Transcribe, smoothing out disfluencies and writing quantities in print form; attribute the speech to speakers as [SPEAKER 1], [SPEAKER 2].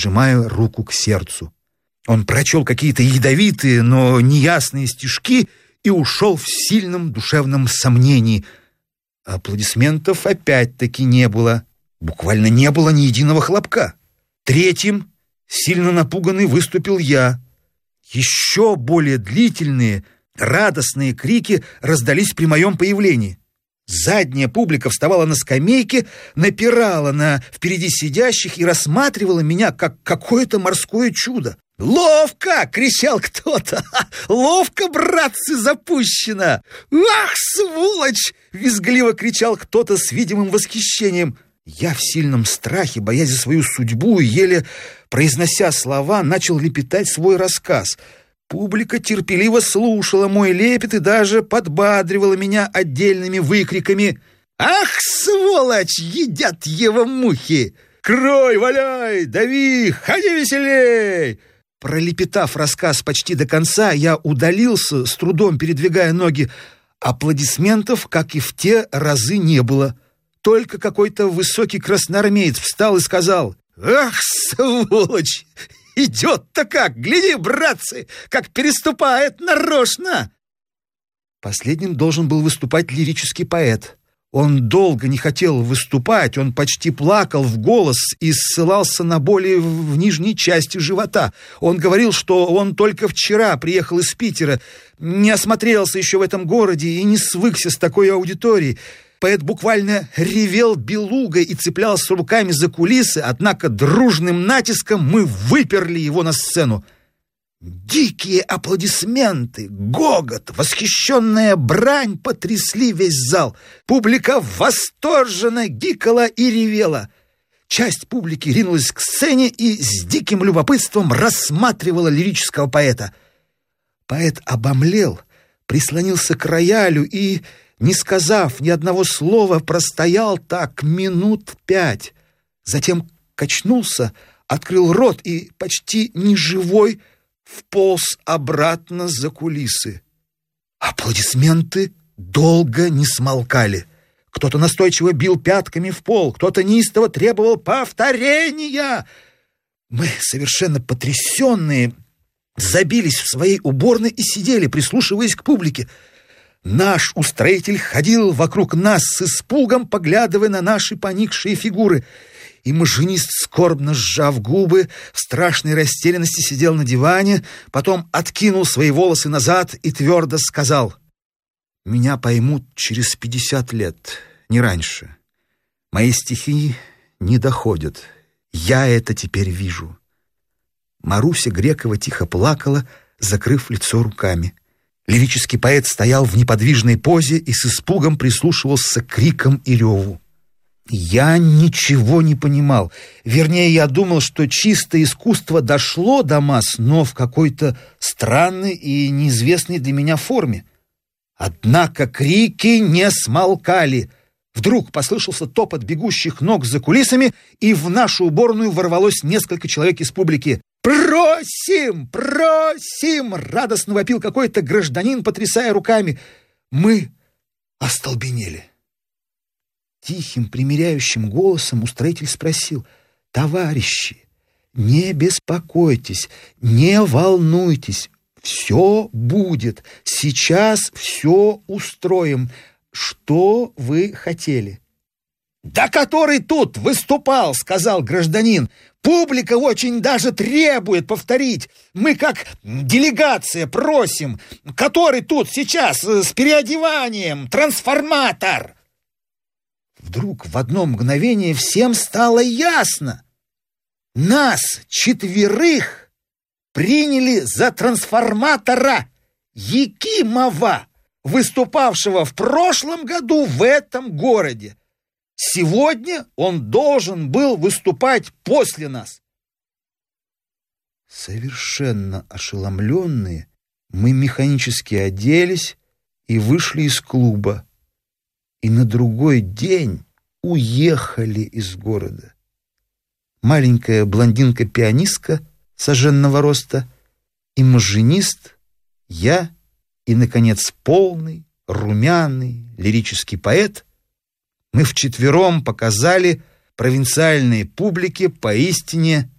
[SPEAKER 1] прижимая руку к сердцу. Он прочел какие-то ядовитые, но неясные стишки и ушел в сильном душевном сомнении. Аплодисментов опять-таки не было. Буквально не было ни единого хлопка. Третьим, сильно напуганный, выступил я. Еще более длительные, радостные крики раздались при моем появлении. Задняя публика вставала на скамейке, напирала на впереди сидящих и рассматривала меня как какое-то морское чудо. «Ловко!» — кричал кто-то. «Ловко, братцы, запущено!» «Ах, сволочь!» — визгливо кричал кто-то с видимым восхищением. Я в сильном страхе, боясь за свою судьбу, еле произнося слова, начал лепетать свой рассказ. Публика терпеливо слушала мой лепет и даже подбадривала меня отдельными выкриками. «Ах, сволочь! Едят его мухи! Крой, валяй! Дави! Ходи веселей!» Пролепетав рассказ почти до конца, я удалился, с трудом передвигая ноги. Аплодисментов, как и в те разы, не было. Только какой-то высокий красноармеец встал и сказал: «Ах, сволочь! Идет-то как! Гляди, братцы, как переступает нарочно!» Последним должен был выступать лирический поэт. Он долго не хотел выступать, он почти плакал в голос и ссылался на боли в нижней части живота. Он говорил, что он только вчера приехал из Питера, не осмотрелся еще в этом городе и не свыкся с такой аудиторией. Поэт буквально ревел белугой и цеплялся руками за кулисы, однако дружным натиском мы выперли его на сцену. Дикие аплодисменты, гогот, восхищенная брань потрясли весь зал. Публика восторженно гикала и ревела. Часть публики ринулась к сцене и с диким любопытством рассматривала лирического поэта. Поэт обомлел, прислонился к роялю и, не сказав ни одного слова, простоял так минут 5. Затем качнулся, открыл рот и, почти неживой, вполз обратно за кулисы. Аплодисменты долго не смолкали. Кто-то настойчиво бил пятками в пол, кто-то неистово требовал повторения. Мы, совершенно потрясенные, забились в своей уборной и сидели, прислушиваясь к публике. Наш устроитель ходил вокруг нас с испугом, поглядывая на наши поникшие фигуры. И машинист, скорбно сжав губы, в страшной растерянности сидел на диване, потом откинул свои волосы назад и твердо сказал: «Меня поймут через 50 лет, не раньше. Мои стихи не доходят. Я это теперь вижу». Маруся Грекова тихо плакала, закрыв лицо руками. Лирический поэт стоял в неподвижной позе и с испугом прислушивался к крикам и реву. Я ничего не понимал. Вернее, я думал, что чистое искусство дошло до масс, но в какой-то странной и неизвестной для меня форме. Однако крики не смолкали. Вдруг послышался топот бегущих ног за кулисами, и в нашу уборную ворвалось несколько человек из публики. «Просим! Просим!» — радостно вопил какой-то гражданин, потрясая руками. Мы остолбенели. Тихим, примиряющим голосом устроитель спросил: «Товарищи, не беспокойтесь, не волнуйтесь, все будет, сейчас все устроим. Что вы хотели?» «Да который тут выступал, — сказал гражданин, — публика очень даже требует повторить. Мы как делегация просим, который тут сейчас с переодеванием, трансформатор». Вдруг в одно мгновение всем стало ясно. Нас 4 приняли за трансформатора Якимова, выступавшего в прошлом году в этом городе. Сегодня он должен был выступать после нас. Совершенно ошеломленные, мы механически оделись и вышли из клуба. И на другой день уехали из города. Маленькая блондинка-пианистка сожженного роста, и машинист, я и, наконец, полный, румяный, лирический поэт. Мы вчетвером показали провинциальной публике поистине